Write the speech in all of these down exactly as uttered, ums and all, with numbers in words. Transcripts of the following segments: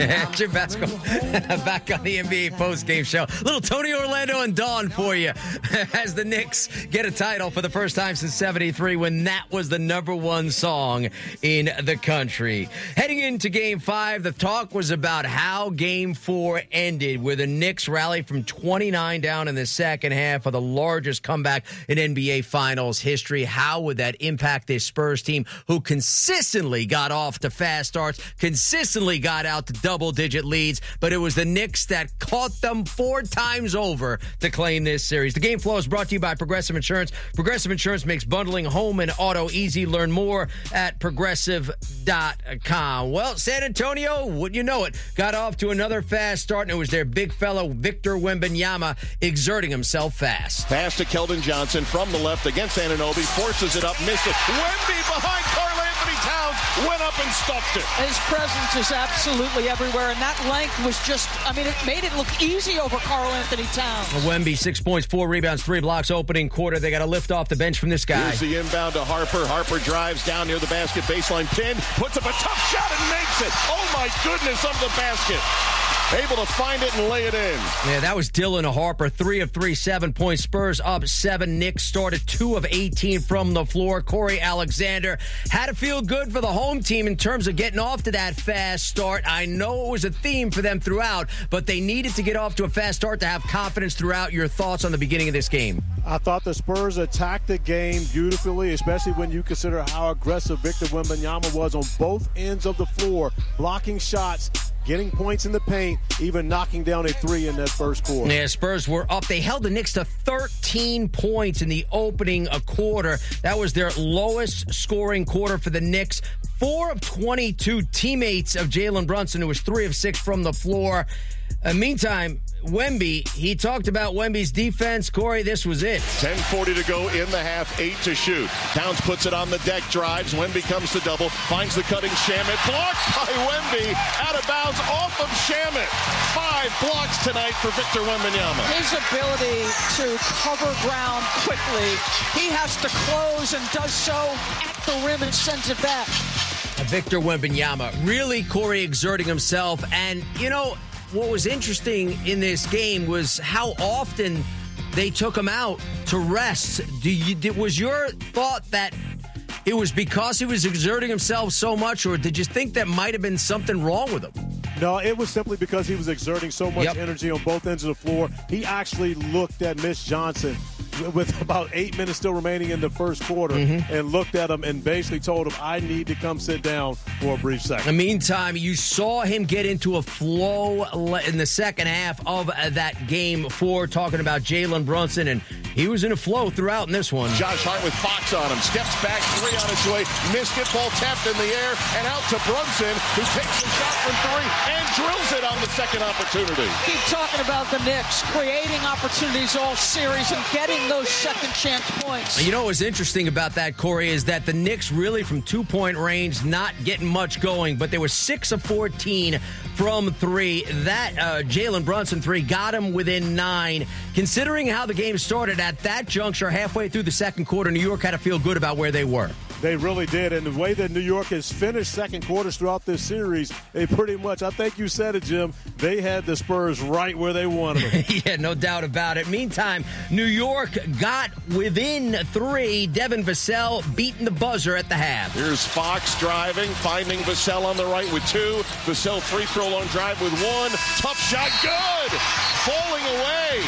Jim Vasco back on the N B A postgame show. Little Tony Orlando and Dawn for you as the Knicks get a title for the first time since seventy-three when that was the number one song in the country. Heading into game five, the talk was about how game four ended, where the Knicks rallied from twenty-nine down in the second half of the largest comeback in N B A Finals history. How would that impact this Spurs team who consistently got off to fast starts, consistently got out to double-digit leads, but it was the Knicks that caught them four times over to claim this series. The game flow is brought to you by Progressive Insurance. Progressive Insurance makes bundling home and auto easy. Learn more at progressive dot com. Well, San Antonio, wouldn't you know it, got off to another fast start, and it was their big fellow Victor Wembanyama exerting himself fast. Pass to Keldon Johnson from the left against Anunoby, forces it up, missed it. Wemby behind Karl Anthony Towns, went up and stuffed it. His presence is absolutely everywhere, and that length was just, I mean, it made it look easy over Karl Anthony Towns. Wemby, six points, four rebounds, three blocks, opening quarter. They got to lift off the bench from this guy. Here's the inbound to Harper. Harper drives down near the basket, baseline pin, puts up a tough shot and makes it. Oh, my goodness, of the basket. Able to find it and lay it in. Yeah, that was Dylan Harper. Three of three, seven points. Spurs up seven. Knicks started two of eighteen from the floor. Corey Alexander had to feel good for the home team in terms of getting off to that fast start. I know it was a theme for them throughout, but they needed to get off to a fast start to have confidence throughout. Your thoughts on the beginning of this game? I thought the Spurs attacked the game beautifully, especially when you consider how aggressive Victor Wembanyama was on both ends of the floor, blocking shots, getting points in the paint, even knocking down a three in that first quarter. Yeah, Spurs were up. They held the Knicks to thirteen points in the opening a quarter. That was their lowest scoring quarter for the Knicks. Four of twenty-two teammates of Jalen Brunson, who was three of six from the floor. Uh, meantime, Wemby, he talked about Wemby's defense. Corey, this was it. ten forty to go in the half, eight to shoot. Towns puts it on the deck, drives. Wemby comes to double, finds the cutting Shamet. Blocked by Wemby, out of bounds, off of Shamet. Five blocks tonight for Victor Wembanyama. His ability to cover ground quickly. He has to close and does so at the rim and sends it back. Victor Wembanyama, really, Corey, exerting himself. And, you know, what was interesting in this game was how often they took him out to rest. Do you, did, was your thought that it was because he was exerting himself so much, or did you think that might have been something wrong with him? No, it was simply because he was exerting so much Yep. energy on both ends of the floor. He actually looked at Mitch Johnson with about eight minutes still remaining in the first quarter mm-hmm. and looked at him and basically told him, I need to come sit down for a brief second. In the meantime, you saw him get into a flow in the second half of that game four, talking about Jalen Brunson, and he was in a flow throughout in this one. Josh Hart with Fox on him. Steps back, three on its way. Missed it, ball tapped in the air, and out to Brunson, who takes the shot from three and drills it on the second opportunity. Keep talking about the Knicks creating opportunities all series and getting those second chance points. You know what's interesting about that, Corey, is that the Knicks really from two-point range not getting much going, but they were six of fourteen from three. That uh, Jalen Brunson three got him within nine. Considering how the game started at that juncture, halfway through the second quarter, New York had to feel good about where they were. They really did, and the way that New York has finished second quarters throughout this series, they pretty much, I think you said it, Jim, they had the Spurs right where they wanted them. Yeah, no doubt about it. Meantime, New York got within three. Devin Vassell beating the buzzer at the half. Here's Fox driving, finding Vassell on the right with two. Vassell free throw line drive with one. Tough shot, good! Falling away.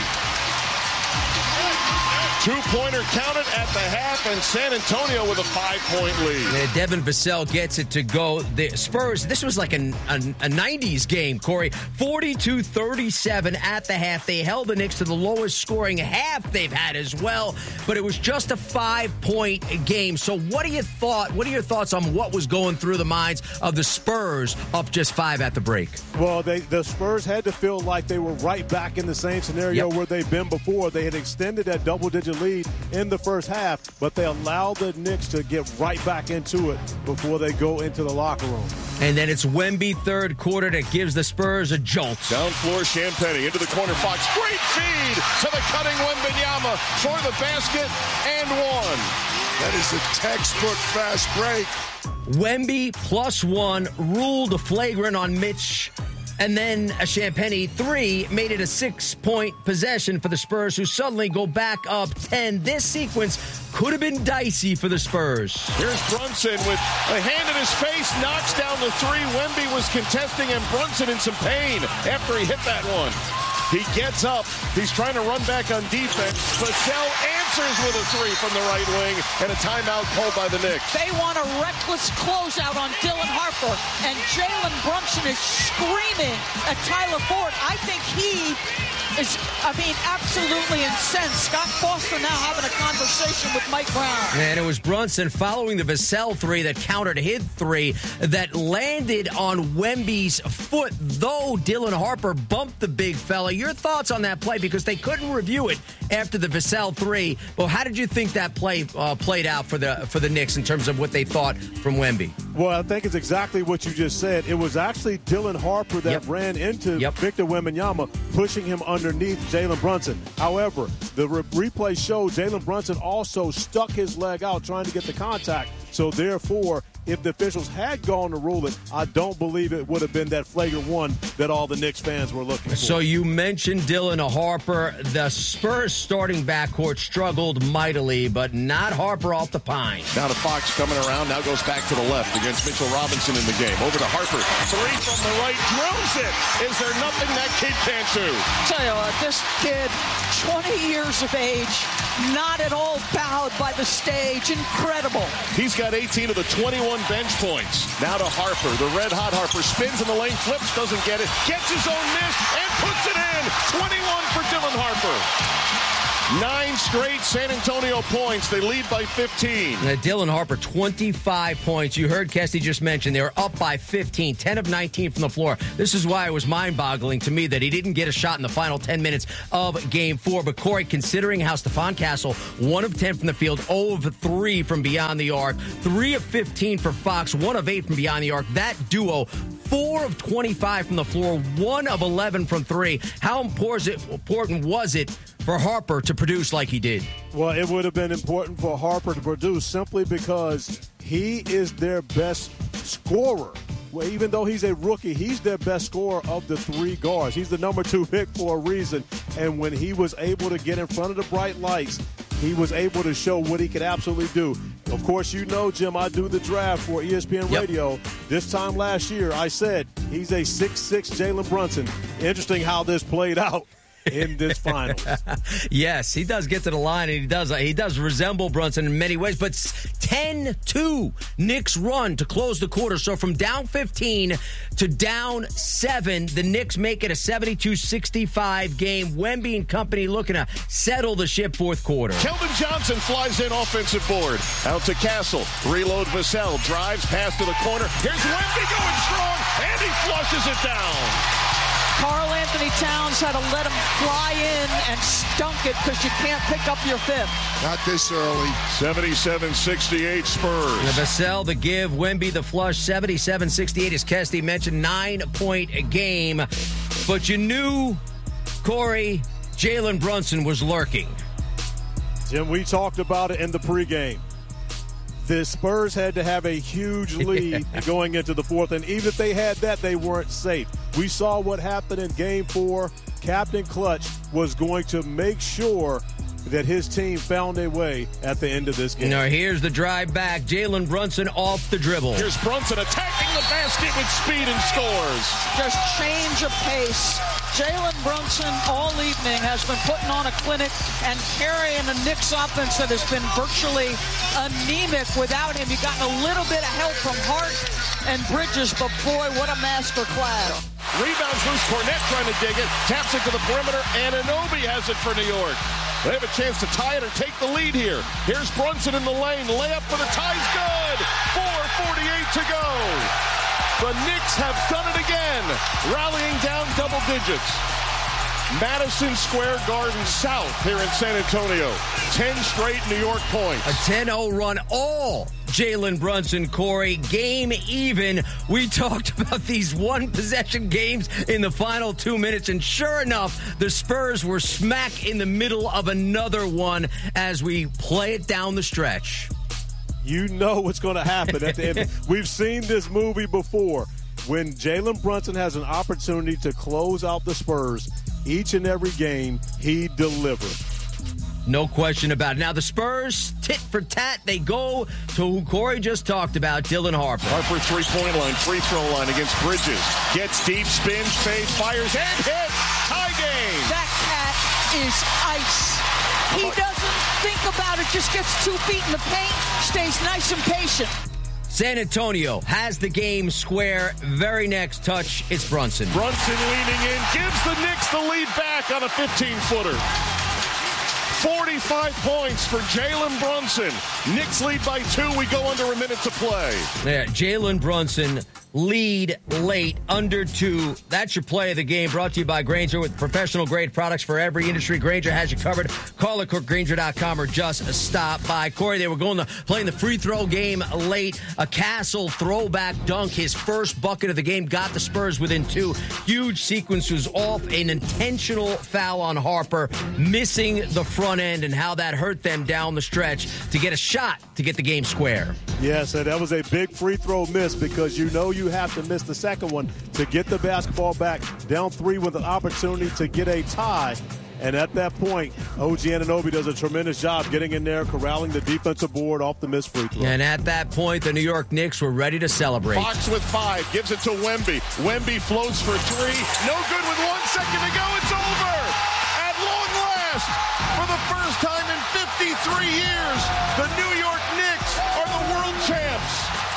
Two-pointer counted at the half, and San Antonio with a five-point lead. Yeah, Devin Vassell gets it to go. The Spurs, this was like a, a, a nineties game, Corey. forty-two thirty-seven at the half. They held the Knicks to the lowest scoring half they've had as well, but it was just a five-point game. So what are your thought? What are your thoughts on what was going through the minds of the Spurs up just five at the break? Well, they, the Spurs had to feel like they were right back in the same scenario Yep. where they've been before. They had extended that double-digit lead in the first half, but they allowed the Knicks to get right back into it before they go into the locker room. And then it's Wemby third quarter that gives the Spurs a jolt. Down floor, Champagnie into the corner. Fox, great feed to the cutting Wembanyama for the basket and one. That is a textbook fast break. Wemby plus one ruled a flagrant on Mitch And then a Champagny three made it a six-point possession for the Spurs, who suddenly go back up ten. This sequence could have been dicey for the Spurs. Here's Brunson with a hand in his face, knocks down the three. Wemby was contesting, and Brunson in some pain after he hit that one. He gets up. He's trying to run back on defense. Vassell answers with a three from the right wing, and a timeout called by the Knicks. They want a reckless closeout on Dylan Harper, and Jalen Brunson is screaming at Tyler Ford. I think he is, I mean, absolutely incensed. Scott Foster now having a conversation with Mike Brown. And it was Brunson following the Vassell three that countered his three that landed on Wemby's foot, though Dylan Harper bumped the big fella. Your thoughts on that play, because they couldn't review it after the Vassell three. Well, how did you think that play uh, played out for the for the Knicks in terms of what they thought from Wemby? Well, I think it's exactly what you just said. It was actually Dylan Harper that Yep. ran into Yep. Victor Wembanyama, pushing him underneath Jalen Brunson. However, the re- replay showed Jalen Brunson also stuck his leg out trying to get the contact. So, therefore, if the officials had gone to rule it, I don't believe it would have been that flagrant one that all the Knicks fans were looking for. So you mentioned Dylan Harper. The Spurs starting backcourt struggled mightily, but not Harper off the pine. Now to Fox coming around, now goes back to the left against Mitchell Robinson in the game. Over to Harper, three from the right, drills it. Is there nothing that kid can't do? Tell you what, this kid, twenty years of age, not at all bowed by the stage. Incredible. He's got eighteen of the twenty-one bench points. Now to Harper, the red-hot Harper, spins in the lane, flips, doesn't get it, gets his own miss, and puts it in. twenty-one for Dylan Harper. Nine straight San Antonio points. They lead by fifteen. Now, Dylan Harper, twenty-five points. You heard Kesty just mention they were up by fifteen, ten of nineteen from the floor. This is why it was mind-boggling to me that he didn't get a shot in the final ten minutes of Game four. But, Corey, considering how Stephon Castle, one of ten from the field, zero of three from beyond the arc, three of fifteen for Fox, one of eight from beyond the arc, that duo, four of twenty-five from the floor, one of eleven from three. How important was it for Harper to produce like he did? Well, it would have been important for Harper to produce simply because he is their best scorer. Well, even though he's a rookie, he's their best scorer of the three guards. He's the number two pick for a reason. And when he was able to get in front of the bright lights, he was able to show what he could absolutely do. Of course, you know, Jim, I do the draft for E S P N Yep. Radio. This time last year, I said he's a six six Jalen Brunson. Interesting how this played out in this finals. Yes, he does get to the line, and he does he does resemble Brunson in many ways, but ten two Knicks run to close the quarter. So from down fifteen to down seven, the Knicks make it a seventy-two sixty-five game. Wemby and company looking to settle the ship fourth quarter. Keldon Johnson flies in offensive board. Out to Castle. Reload Vassell. Drives pass to the corner. Here's Wemby going strong, and he flushes it down. Karl Anthony Towns had to let him fly in and stunk it because you can't pick up your fifth. Not this early. seventy-seven sixty-eight Spurs. The Vassell, the give, Wemby, the flush, seventy-seven sixty-eight, as Kesty mentioned, nine-point game. But you knew, Corey, Jalen Brunson was lurking. Jim, we talked about it in the pregame. The Spurs had to have a huge lead going into the fourth, and even if they had that, they weren't safe. We saw what happened in Game four. Captain Clutch was going to make sure that his team found a way at the end of this game. Now, here's the drive back. Jalen Brunson off the dribble. Here's Brunson attacking the basket with speed and scores. Just change of pace. Jalen Brunson all evening has been putting on a clinic and carrying a Knicks offense that has been virtually anemic without him. You got a little bit of help from Hart and Bridges, but boy, what a master class. Rebounds loose. Cornette trying to dig it. Taps it to the perimeter, and Anunoby has it for New York. They have a chance to tie it or take the lead here. Here's Brunson in the lane. Layup for the tie's good. four forty-eight to go. The Knicks have done it again, rallying down double digits. Madison Square Garden South here in San Antonio. ten straight New York points. A ten oh run, all Jalen Brunson, Corey. Game even. We talked about these one-possession games in the final two minutes, and sure enough, the Spurs were smack in the middle of another one as we play it down the stretch. You know what's going to happen at the end. We've seen this movie before. when Jalen Brunson has an opportunity to close out the Spurs each and every game, he delivers. No question about it. Now, the Spurs, tit for tat, they go to who Corey just talked about, Dylan Harper. Harper, three-point line, free throw line against Bridges. Gets deep, spins, fades, fires, and hits. Tie game. That cat is ice. He doesn't think about it, just gets two feet in the paint, stays nice and patient. San Antonio has the game square. Very next touch, it's Brunson. Brunson leaning in, gives the Knicks the lead back on a fifteen-footer. forty-five points for Jalen Brunson. Knicks lead by two. We go under a minute to play. Yeah, Jalen Brunson lead late, under two. That's your play of the game, brought to you by Grainger with professional-grade products for every industry. Grainger has you covered. Call it Grainger dot com or just stop by. Corey, they were going to playing the free throw game late. A Castle throwback dunk, his first bucket of the game, got the Spurs within two. Huge sequence was off an intentional foul on Harper, missing the front end, and how that hurt them down the stretch to get a shot to get the game square. Yes, and that was a big free throw miss because you know you have to miss the second one to get the basketball back down three with an opportunity to get a tie. And at that point, O G Anunoby does a tremendous job getting in there, corralling the defensive board off the missed free throw. And at that point, the New York Knicks were ready to celebrate. Fox with five, gives it to Wemby. Wemby floats for three. No good with one second to go. It's over. At long last, for the first time in fifty-three years, the New York Knicks are the world champs.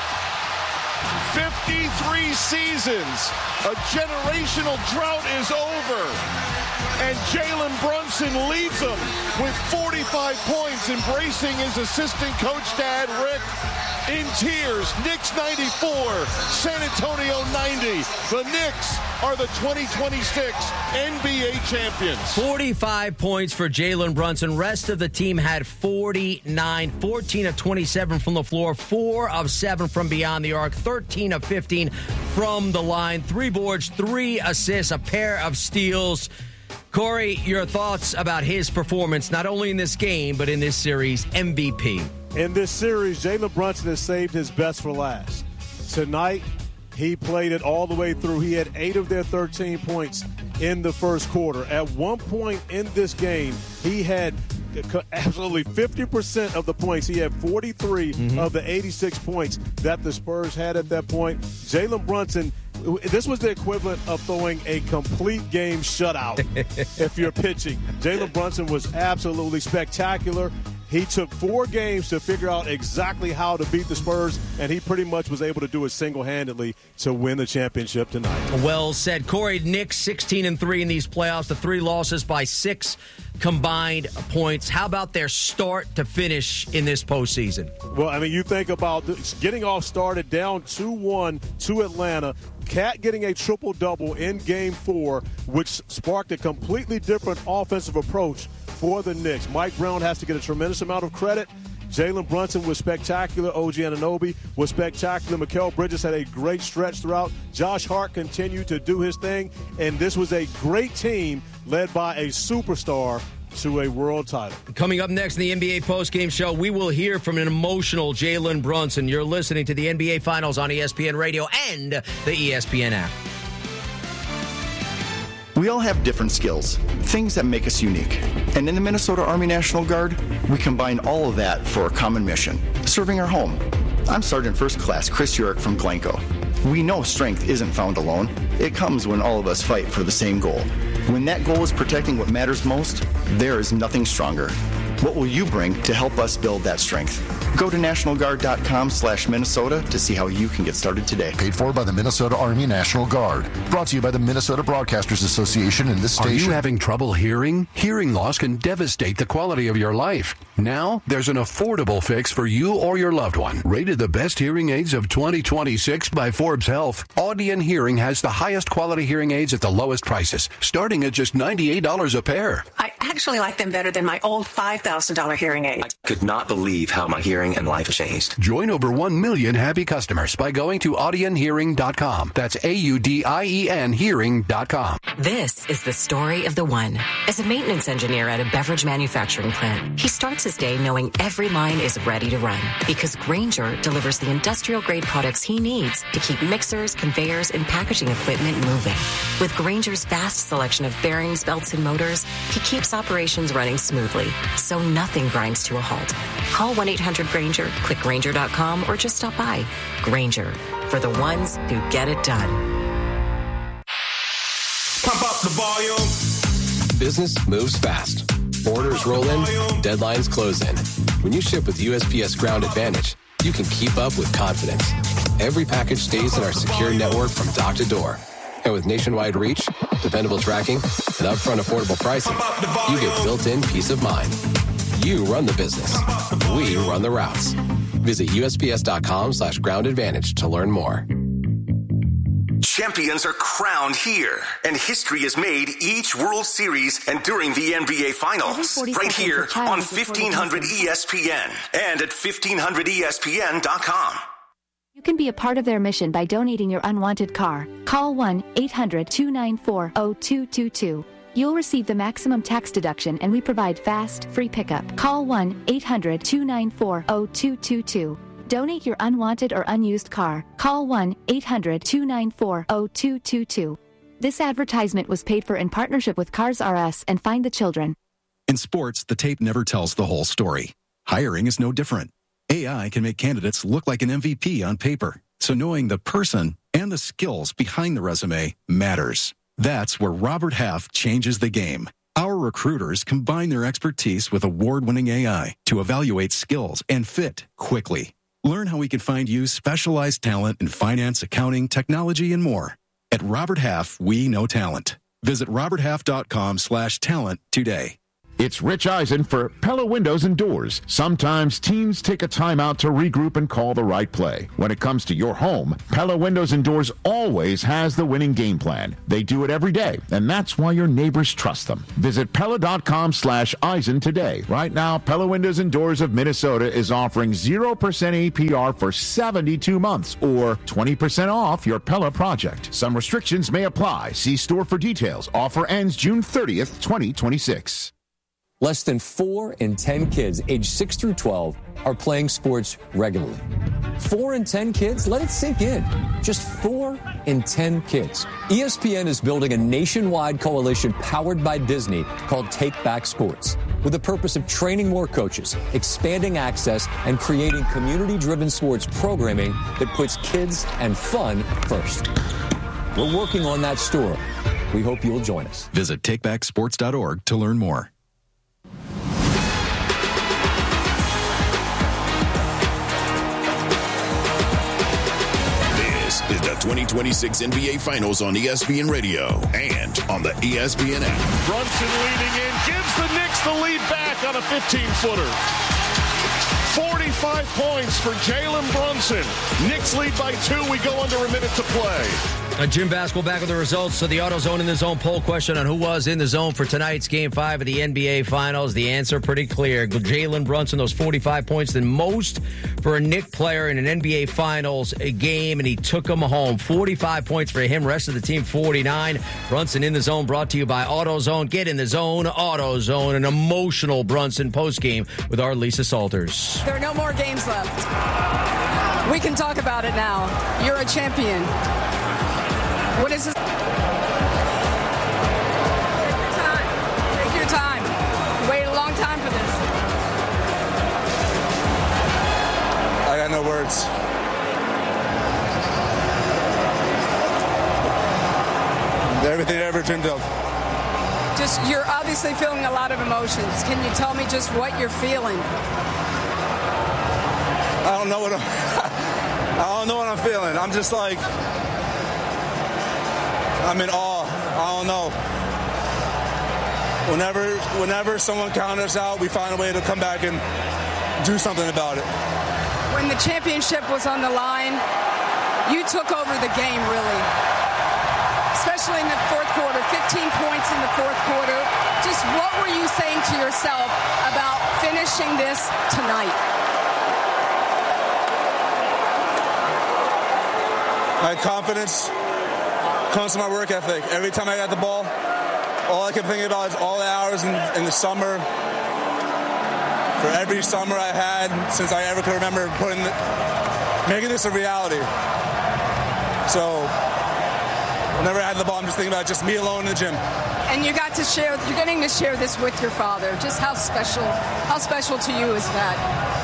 fifty-three seasons. A generational drought is over. And Jalen Brunson leads them with forty-five points, embracing his assistant coach dad, Rick, in tears. Knicks ninety-four, San Antonio ninety. The Knicks are the twenty twenty-six N B A champions. forty-five points for Jalen Brunson. Rest of the team had forty-nine, fourteen of twenty-seven from the floor, four of seven from beyond the arc, thirteen of fifteen from the line, three boards, three assists, a pair of steals. Corey, your thoughts about his performance, not only in this game, but in this series, M V P. In this series, Jalen Brunson has saved his best for last. Tonight, he played it all the way through. He had eight of their thirteen points in the first quarter. At one point in this game, he had absolutely fifty percent of the points. He had forty-three mm-hmm. of the eighty-six points that the Spurs had at that point. Jalen Brunson, this was the equivalent of throwing a complete game shutout if you're pitching. Jalen Brunson was absolutely spectacular. He took four games to figure out exactly how to beat the Spurs, and he pretty much was able to do it single-handedly to win the championship tonight. Well said. Corey, Knicks sixteen and three in these playoffs, the three losses by six combined points. How about their start to finish in this postseason? Well, I mean, you think about getting off started down two one to Atlanta, Cat getting a triple-double in Game four, which sparked a completely different offensive approach for the Knicks. Mike Brown has to get a tremendous amount of credit. Jalen Brunson was spectacular. O G Anunoby was spectacular. Mikal Bridges had a great stretch throughout. Josh Hart continued to do his thing. And this was a great team led by a superstar to a world title. Coming up next in the N B A postgame show, we will hear from an emotional Jalen Brunson. You're listening to the N B A Finals on E S P N Radio and the E S P N app. We all have different skills, things that make us unique. And in the Minnesota Army National Guard, we combine all of that for a common mission, serving our home. I'm Sergeant First Class Chris Urick from Glencoe. We know strength isn't found alone. It comes when all of us fight for the same goal. When that goal is protecting what matters most, there is nothing stronger. What will you bring to help us build that strength? Go to national guard dot com slash Minnesota to see how you can get started today. Paid for by the Minnesota Army National Guard. Brought to you by the Minnesota Broadcasters Association and this station. Are you having trouble hearing? Hearing loss can devastate the quality of your life. Now, there's an affordable fix for you or your loved one. Rated the best hearing aids of twenty twenty-six by Forbes Health, Audion Hearing has the highest quality hearing aids at the lowest prices, starting at just ninety-eight dollars a pair. I actually like them better than my old five thousand dollars hearing aid. I could not believe how my hearing and life changed. Join over one million happy customers by going to audien hearing dot com. That's A U D I E N hearing dot com. This is the story of the one. As a maintenance engineer at a beverage manufacturing plant, he starts his day knowing every line is ready to run because Grainger delivers the industrial-grade products he needs to keep mixers, conveyors, and packaging equipment moving. With Grainger's vast selection of bearings, belts, and motors, he keeps operations running smoothly, so nothing grinds to a halt. Call one eight hundred Grainger, click Grainger dot com, or just stop by. Grainger, for the ones who get it done. Pump up the volume. Business moves fast. Orders roll in, deadlines close in. When you ship with U S P S Ground Advantage, you can keep up with confidence. Every package stays in our secure network from dock to door. And with nationwide reach, dependable tracking, and upfront affordable pricing, you get built-in peace of mind. You run the business. We run the routes. Visit U S P S dot com slash ground advantage to learn more. Champions are crowned here, and history is made each World Series and during the N B A Finals. Right here on fifteen hundred E S P N and at fifteen hundred E S P N dot com. You can be a part of their mission by donating your unwanted car. Call one eight hundred two nine four zero two two two. You'll receive the maximum tax deduction, and we provide fast, free pickup. Call one eight hundred two nine four zero two two two. Donate your unwanted or unused car. Call one eight hundred two nine four zero two two two. This advertisement was paid for in partnership with Cars R Us and Find the Children. In sports, the tape never tells the whole story. Hiring is no different. A I can make candidates look like an M V P on paper, so knowing the person and the skills behind the resume matters. That's where Robert Half changes the game. Our recruiters combine their expertise with award-winning A I to evaluate skills and fit quickly. Learn how we can find you specialized talent in finance, accounting, technology, and more. At Robert Half, we know talent. Visit robert half dot com slash talent today. It's Rich Eisen for Pella Windows and Doors. Sometimes teams take a timeout to regroup and call the right play. When it comes to your home, Pella Windows and Doors always has the winning game plan. They do it every day, and that's why your neighbors trust them. Visit Pella dot com slash Eisen today. Right now, Pella Windows and Doors of Minnesota is offering zero percent A P R for seventy-two months or twenty percent off your Pella project. Some restrictions may apply. See store for details. Offer ends June thirtieth, twenty twenty-six. Less than four in ten kids aged six through twelve are playing sports regularly. Four in ten kids? Let it sink in. Just four in ten kids. E S P N is building a nationwide coalition powered by Disney called Take Back Sports, with the purpose of training more coaches, expanding access, and creating community-driven sports programming that puts kids and fun first. We're working on that story. We hope you'll join us. Visit take back sports dot org to learn more. Is the twenty twenty-six N B A Finals on E S P N Radio and on the E S P N app. Brunson leading in, gives the Knicks the lead back on a fifteen-footer. forty-five points for Jalen Brunson. Knicks lead by two. We go under a minute to play. Uh, Jim Baskel back with the results. So the AutoZone in the Zone poll question on who was in the zone for tonight's Game five of the N B A Finals. The answer pretty clear. Jalen Brunson, those forty-five points, the most for a Knick player in an N B A Finals game, and he took them home. forty-five points for him. Rest of the team, forty-nine. Brunson in the zone, brought to you by AutoZone. Get in the zone, AutoZone. An emotional Brunson postgame with our Lisa Salters. There are no more games left. We can talk about it now. You're a champion. What is this? Take your time. Take your time. You waited a long time for this. I got no words. Everything I ever dreamed of. Just, you're obviously feeling a lot of emotions. Can you tell me just what you're feeling? I don't know what I'm, I don't know what I'm feeling. I'm just like, I'm in awe. I don't know. Whenever, whenever someone counters out, we find a way to come back and do something about it. When the championship was on the line, you took over the game, really. Especially in the fourth quarter, fifteen points in the fourth quarter. Just what were you saying to yourself about finishing this tonight? My confidence comes from my work ethic. Every time I got the ball, all I kept thinking about is all the hours in, in the summer. For every summer I had since I ever could remember putting the, making this a reality. So whenever I had the ball, I'm just thinking about just me alone in the gym. And you got to share, you're getting to share this with your father. Just how special, how special to you is that?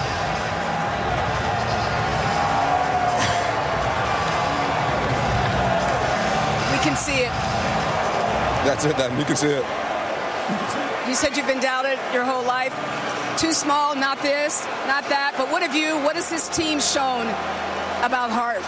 We can see it. That's it then, you can see it. You said you've been doubted your whole life. Too small, not this, not that. But what have you, what has this team shown about heart?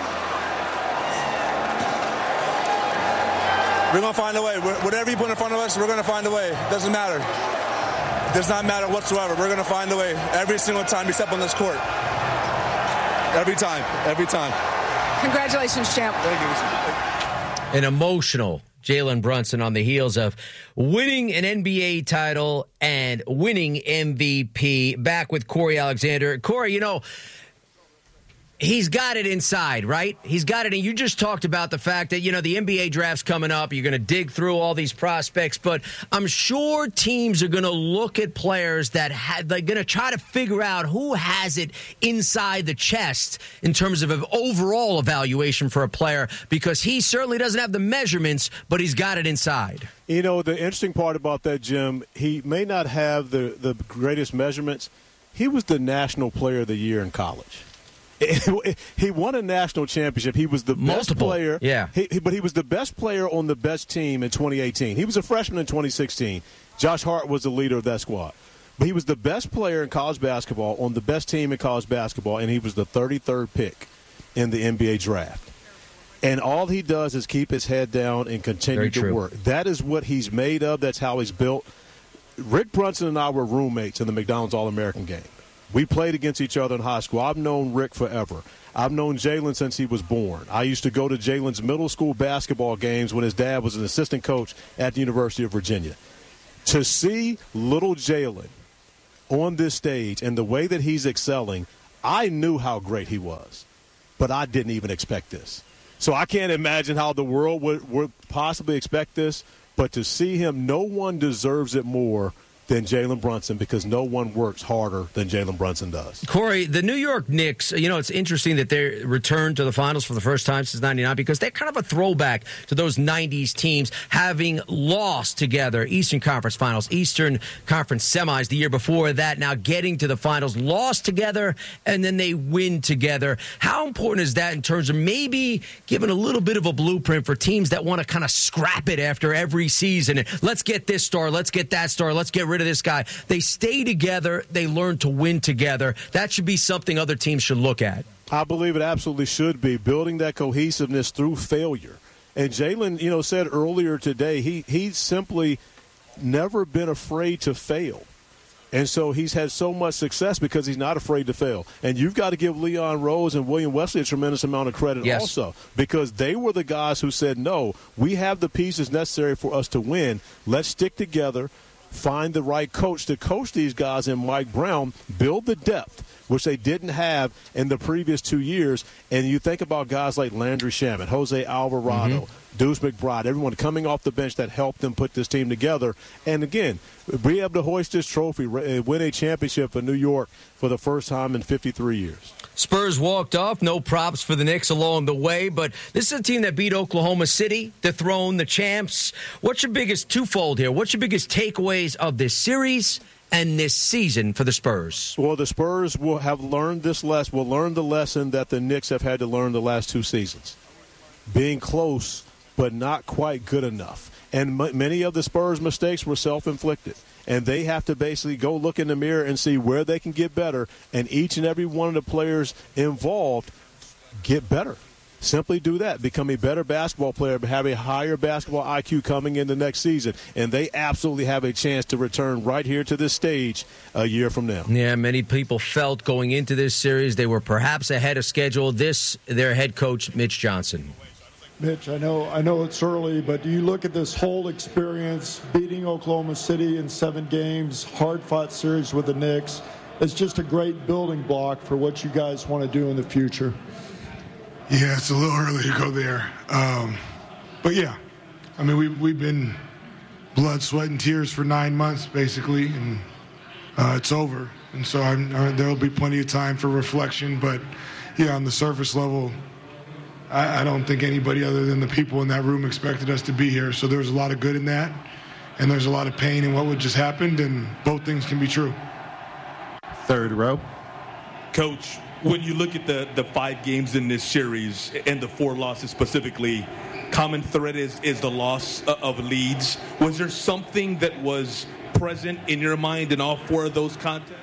We're going to find a way. Whatever you put in front of us, we're going to find a way. It doesn't matter. It does not matter whatsoever. We're going to find a way every single time we step on this court. Every time. Every time. Congratulations, champ. Thank you. An emotional Jalen Brunson on the heels of winning an N B A title and winning M V P. Back with Corey Alexander. Corey, you know, he's got it inside, right? He's got it. And you just talked about the fact that, you know, the N B A draft's coming up. You're going to dig through all these prospects. But I'm sure teams are going to look at players that had, they're going to try to figure out who has it inside the chest in terms of an overall evaluation for a player, because he certainly doesn't have the measurements, but he's got it inside. You know, the interesting part about that, Jim, he may not have the, the greatest measurements. He was the National Player of the Year in college. He won a national championship. He was the best Multiple. player. Yeah. He, he, but he was the best player on the best team in twenty eighteen. He was a freshman in twenty sixteen. Josh Hart was the leader of that squad. But he was the best player in college basketball on the best team in college basketball, and he was the thirty-third pick in the N B A draft. And all he does is keep his head down and continue to work. That is what he's made of. That's how he's built. Rick Brunson and I were roommates in the McDonald's All-American game. We played against each other in high school. I've known Rick forever. I've known Jalen since he was born. I used to go to Jalen's middle school basketball games when his dad was an assistant coach at the University of Virginia. To see little Jalen on this stage and the way that he's excelling, I knew how great he was, but I didn't even expect this. So I can't imagine how the world would, would possibly expect this, but to see him, no one deserves it more than Jalen Brunson, because no one works harder than Jalen Brunson does. Corey, the New York Knicks, you know, it's interesting that they returned to the finals for the first time since ninety-nine, because they're kind of a throwback to those nineties teams having lost together. Eastern Conference Finals, Eastern Conference Semis the year before that, now getting to the finals, lost together, and then they win together. How important is that in terms of maybe giving a little bit of a blueprint for teams that want to kind of scrap it after every season? Let's get this star, let's get that star, let's get rid of this guy. They stay together. They learn to win together. That should be something other teams should look at. I believe it absolutely should be, building that cohesiveness through failure. And Jalen, you know, said earlier today, he he's simply never been afraid to fail. And so he's had so much success because he's not afraid to fail. And you've got to give Leon Rose and William Wesley a tremendous amount of credit yes. also, because they were the guys who said, no, we have the pieces necessary for us to win. Let's stick together. Find the right coach to coach these guys in Mike Brown, build the depth, which they didn't have in the previous two years. And you think about guys like Landry Shamet, Jose Alvarado, mm-hmm. Deuce McBride, everyone coming off the bench that helped them put this team together. And, again, be able to hoist this trophy, win a championship for New York for the first time in fifty-three years. Spurs walked off. No props for the Knicks along the way, but this is a team that beat Oklahoma City, dethroned the champs. What's your biggest twofold here? What's your biggest takeaways of this series and this season for the Spurs? Well, the Spurs will have learned this lesson. Will learn the lesson that the Knicks have had to learn the last two seasons. Being close, but not quite good enough. And m- many of the Spurs' mistakes were self-inflicted. And they have to basically go look in the mirror and see where they can get better. And each and every one of the players involved get better. Simply do that. Become a better basketball player, but have a higher basketball I Q coming in the next season. And they absolutely have a chance to return right here to this stage a year from now. Yeah, many people felt going into this series they were perhaps ahead of schedule. This, their head coach, Mitch Johnson. Mitch, I know I know it's early, but do you look at this whole experience, beating Oklahoma City in seven games, hard-fought series with the Knicks, as just a great building block for what you guys want to do in the future? Yeah, it's a little early to go there. Um, but, yeah, I mean, we, we've been blood, sweat, and tears for nine months, basically, and uh, it's over. And so I'm, uh, there will be plenty of time for reflection. But, yeah, on the surface level, I, I don't think anybody other than the people in that room expected us to be here. So there's a lot of good in that, and there's a lot of pain in what would just happened, and both things can be true. Third row. Coach, when you look at the, the five games in this series and the four losses specifically, common thread is, is the loss of leads. Was there something that was present in your mind in all four of those contests?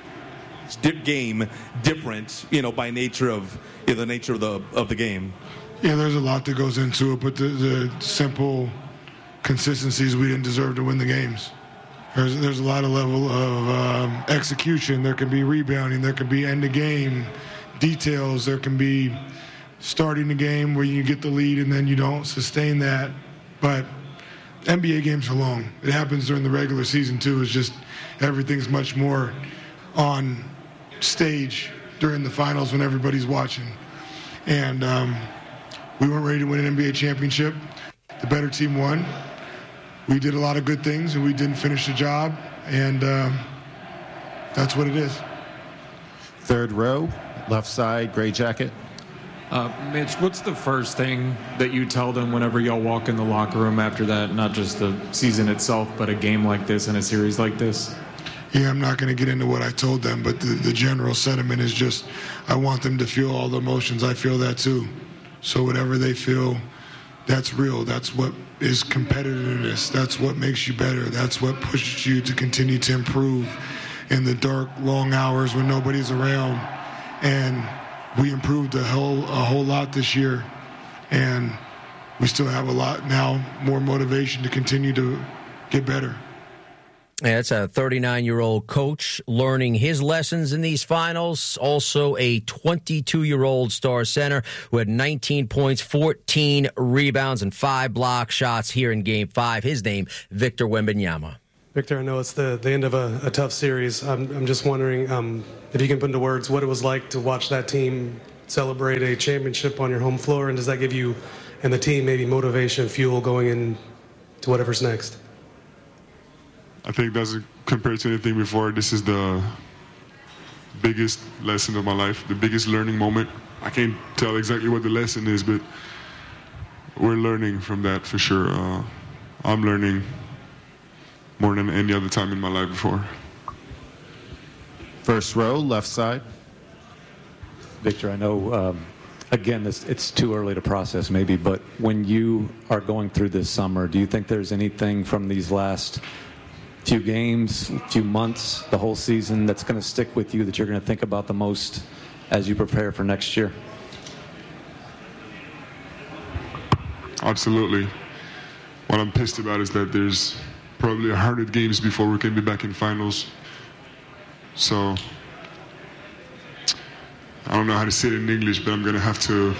Game different, you know, by nature of you know, the nature of the of the game. Yeah, there's a lot that goes into it, but the, the simple consistency is we didn't deserve to win the games. There's there's a lot of level of um, execution. There can be rebounding. There can be end of game details. There can be starting the game where you get the lead and then you don't sustain that. But N B A games are long. It happens during the regular season too. It's just everything's much more on stage during the finals when everybody's watching. And um, we weren't ready to win an N B A championship. The better team won. We did a lot of good things, and we didn't finish the job, and um, that's what it is. Third row, left side, gray jacket. Uh, Mitch, what's the first thing that you tell them whenever y'all walk in the locker room after that, not just the season itself, but a game like this and a series like this? Yeah, I'm not going to get into what I told them, but the, the general sentiment is just I want them to feel all the emotions. I feel that too. So whatever they feel, that's real. That's what is competitiveness. That's what makes you better. That's what pushes you to continue to improve in the dark, long hours when nobody's around. And we improved a whole, a whole lot this year. And we still have a lot now, more motivation to continue to get better. Yeah, it's a thirty-nine-year-old coach learning his lessons in these finals. Also a twenty-two-year-old star center who had nineteen points, fourteen rebounds, and five block shots here in Game five. His name, Victor Wembanyama. Victor, I know it's the, the end of a, a tough series. I'm, I'm just wondering um, if you can put into words what it was like to watch that team celebrate a championship on your home floor, and does that give you and the team maybe motivation, fuel going into whatever's next? I think that's compared to anything before. This is the biggest lesson of my life, the biggest learning moment. I can't tell exactly what the lesson is, but we're learning from that for sure. Uh, I'm learning more than any other time in my life before. First row, left side. Victor, I know, um, again, this, it's too early to process maybe, but when you are going through this summer, do you think there's anything from these last few games, few months, the whole season that's going to stick with you that you're going to think about the most as you prepare for next year? Absolutely. What I'm pissed about is that there's probably one hundred games before we can be back in finals. So I don't know how to say it in English, but I'm going to have to,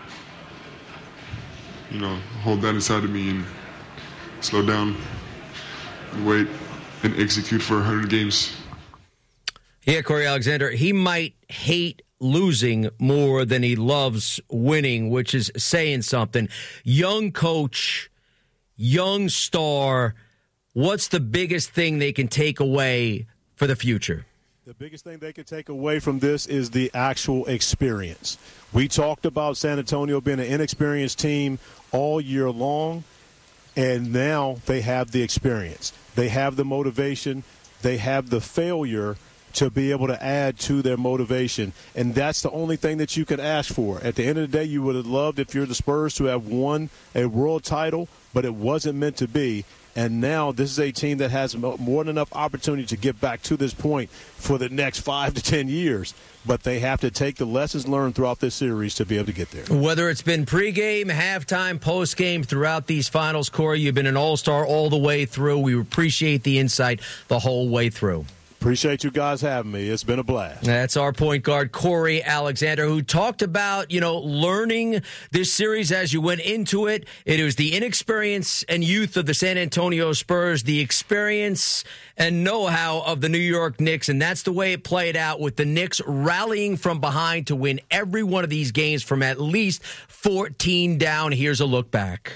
you know, hold that inside of me and slow down and wait and execute for one hundred games. Yeah, Corey Alexander, he might hate losing more than he loves winning, which is saying something. Young coach, young star, what's the biggest thing they can take away for the future? The biggest thing they can take away from this is the actual experience. We talked about San Antonio being an inexperienced team all year long, and now they have the experience. They have the motivation. They have the failure to be able to add to their motivation. And that's the only thing that you could ask for. At the end of the day, you would have loved, if you're the Spurs, to have won a world title, but it wasn't meant to be. And now this is a team that has more than enough opportunity to get back to this point for the next five to ten years. But they have to take the lessons learned throughout this series to be able to get there. Whether it's been pregame, halftime, postgame, throughout these finals, Corey, you've been an all-star all the way through. We appreciate the insight the whole way through. Appreciate you guys having me. It's been a blast. That's our point guard, Corey Alexander, who talked about, you know, learning this series as you went into it. It was the inexperience and youth of the San Antonio Spurs, the experience and know-how of the New York Knicks, and that's the way it played out with the Knicks rallying from behind to win every one of these games from at least fourteen down. Here's a look back.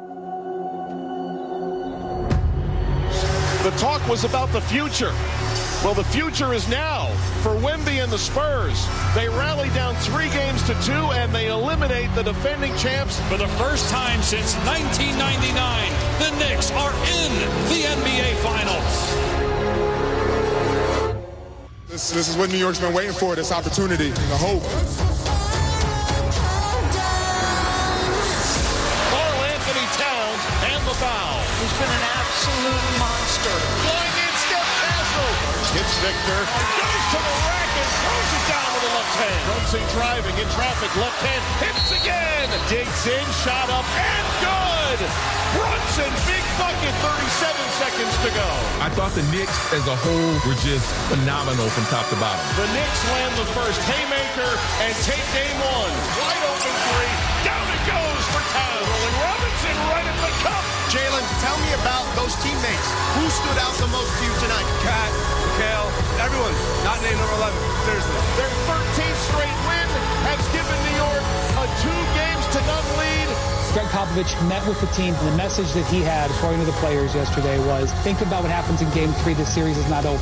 The talk was about the future. Well, the future is now for Wemby and the Spurs. They rally down three games to two, and they eliminate the defending champs. For the first time since nineteen ninety-nine, the Knicks are in the N B A Finals. This, this is what New York's been waiting for, this opportunity, the hope. Karl Anthony Towns and the foul. He's been an absolute monster. Flying in, Steph Castle. Hits Victor. Goes to the rack and throws it down with the left hand. Brunson driving in traffic. Left hand hits again. Digs in, shot up, and good. Brunson, big bucket, thirty-seven seconds to go. I thought the Knicks as a whole were just phenomenal from top to bottom. The Knicks land the first haymaker and take game one. Wide open three. Down it goes for Towns. Rolling Robinson right at the cup. Jalen, tell me about those teammates. Who stood out the most to you tonight? Cat, Kale, everyone. Not named number eleven. Seriously. Their thirteenth straight win has given New York a two games to none lead. Greg Popovich met with the team, and the message that he had, according to the players yesterday, was think about what happens in game three. This series is not over.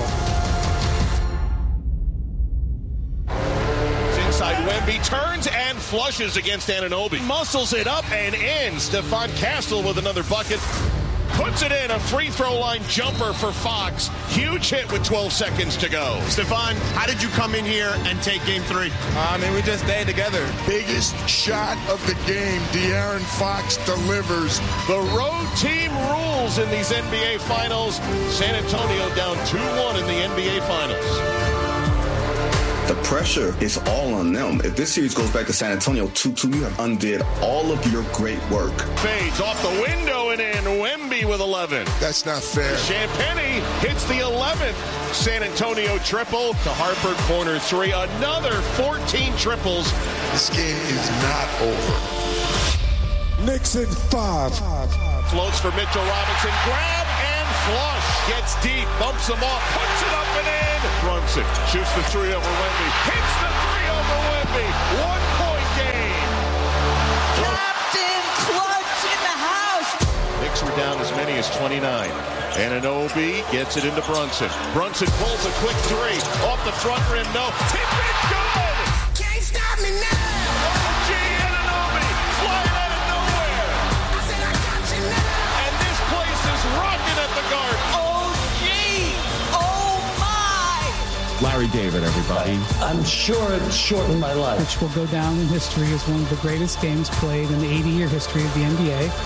Inside, Wemby turns and flushes against Anunoby. Muscles it up and in. Stephon Castle with another bucket. Puts it in, a free throw line jumper for Fox. Huge hit with twelve seconds to go. Stephon, how did you come in here and take game three? I mean, we just stayed together. Biggest shot of the game, De'Aaron Fox delivers. The road team rules in these N B A Finals. San Antonio down two one in the N B A Finals. The pressure is all on them. If this series goes back to San Antonio two two, you have undid all of your great work. Fades off the window and in. Wemby with eleven. That's not fair. Champagny hits the eleventh San Antonio triple to Harper, corner three. Another fourteen triples. This game is not over. Knicks in five. Floats for Mitchell Robinson. Grab and flush. Gets deep. Bumps him off. Puts it up and in. Brunson shoots the three over Wemby. Hits the three over Wemby. One point game. Captain Clutch in the house. Knicks were down as many as twenty-nine. Anunoby gets it into Brunson. Brunson pulls a quick three. Off the front rim. No. Tip it. Good. Can't stop me now. O G Anunoby flying out of nowhere. I said I got you now. And this place is rocking at the Garden. O G. Oh my. Larry David, everybody. I'm sure it shortened my life. Which will go down in history as one of the greatest games played in the eighty-year history of the N B A.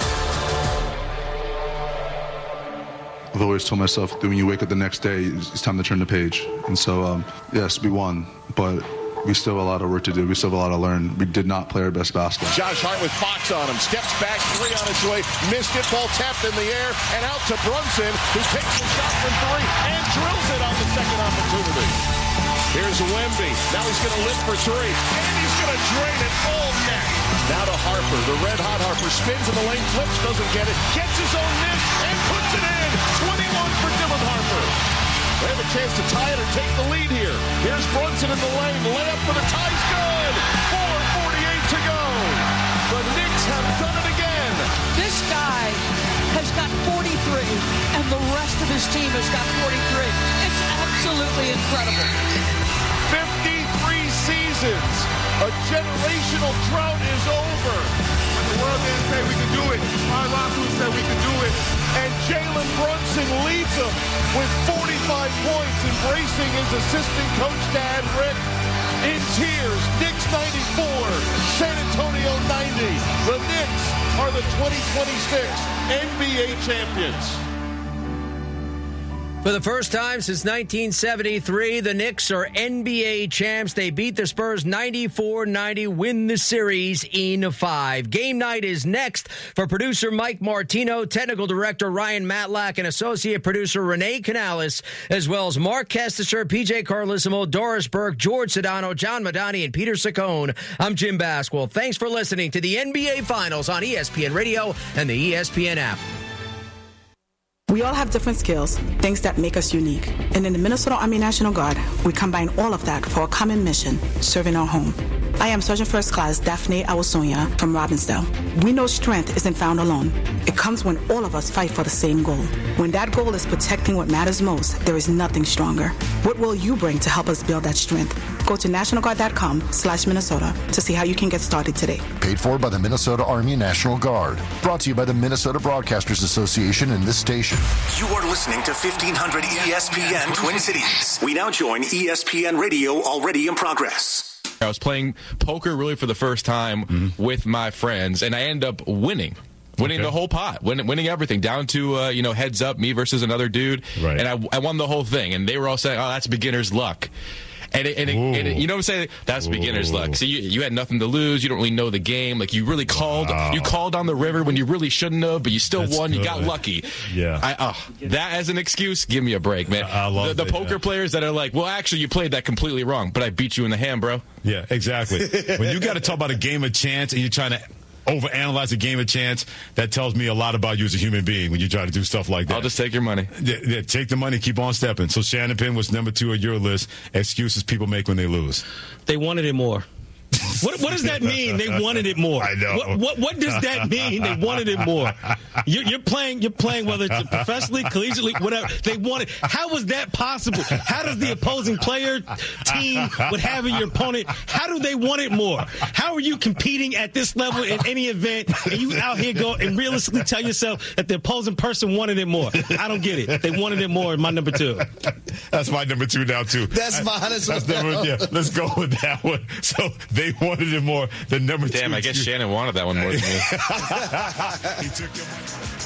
I've always told myself that when you wake up the next day, it's time to turn the page. And so, um, yes, we won, but we still have a lot of work to do. We still have a lot to learn. We did not play our best basketball. Josh Hart with Fox on him. Steps back, three on its way. Missed it, ball tapped in the air, and out to Brunson, who takes the shot from three and drills it on the second opportunity. Here's Wemby. Now he's going to lift for three, and he's going to drain it all net. Now to Harper. The red-hot Harper spins in the lane, flips, doesn't get it, gets his own miss, and puts it in. twenty-one for Dylan Harper. They have a chance to tie it or take the lead here. Here's Brunson in the lane. Layup for the tie's good. four forty-eight to go. The Knicks have done it again. This guy has got forty-three, and the rest of his team has got forty-three. It's absolutely incredible. fifty-three seasons. A generational drought is over. When the world didn't say we could do it, our locker said we could do it. And Jalen Brunson leads them with forty-five points, embracing his assistant coach, Dad Rick. In tears, Knicks ninety-four, San Antonio ninety. The Knicks are the twenty twenty-six N B A champions. For the first time since nineteen seventy-three, the Knicks are N B A champs. They beat the Spurs ninety-four ninety, win the series in five. Game night is next for producer Mike Martino, technical director Ryan Matlack, and associate producer Renee Canales, as well as Mark Kestisher, P J Carlissimo, Doris Burke, George Sedano, John Madani, and Peter Saccone. I'm Jim Basquil. Thanks for listening to the N B A Finals on E S P N Radio and the E S P N app. We all have different skills, things that make us unique. And in the Minnesota Army National Guard, we combine all of that for a common mission, serving our home. I am Sergeant First Class Daphne Awasonia from Robbinsdale. We know strength isn't found alone. It comes when all of us fight for the same goal. When that goal is protecting what matters most, there is nothing stronger. What will you bring to help us build that strength? Go to national guard dot com slash Minnesota to see how you can get started today. Paid for by the Minnesota Army National Guard. Brought to you by the Minnesota Broadcasters Association and this station. You are listening to fifteen hundred E S P N Twin Cities. We now join E S P N Radio, already in progress. I was playing poker really for the first time mm-hmm. with my friends, and I ended up winning. Winning okay. the whole pot, winning, winning everything, down to, uh, you know, heads up, me versus another dude. Right. And I, I won the whole thing. And they were all saying, oh, that's beginner's luck. And, it, and, it, and it, you know what I'm saying? That's Ooh. beginner's luck. So you, you had nothing to lose. You don't really know the game. Like, you really called wow. you called on the river when you really shouldn't have, but you still that's won. Good. You got lucky. Yeah. I, uh, that as an excuse, give me a break, man. I love the, the it, poker yeah. players that are like, well, actually, you played that completely wrong, but I beat you in the hand, bro. Yeah, exactly. When you got to talk about a game of chance and you're trying to overanalyze a game of chance, that tells me a lot about you as a human being when you try to do stuff like that. I'll just take your money. Yeah, yeah, take the money, keep on stepping. So Shannon Penn was number two on your list. Excuses people make when they lose. They wanted it more. What, what does that mean? They wanted it more. I know. What, what, what does that mean? They wanted it more. You're, you're playing. You're playing whether it's professionally, collegiately, whatever. They wanted. How was that possible? How does the opposing player team, with having your opponent, how do they want it more? How are you competing at this level in any event, and you out here go and realistically tell yourself that the opposing person wanted it more? I don't get it. They wanted it more. My number two. That's my number two now too. That's mine as well. Number, yeah, let's go with that one. So they wanted it more than number Damn, two. I guess Shannon wanted that one more than me. He took your money.